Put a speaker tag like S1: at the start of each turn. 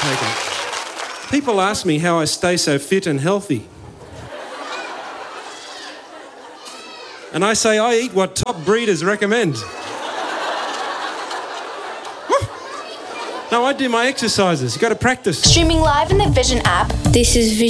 S1: Okay. People ask me how I stay so fit and healthy. And I say I eat what top breeders recommend. No, I do my exercises. You've got to practice.
S2: Streaming live in the Vision app.
S3: This is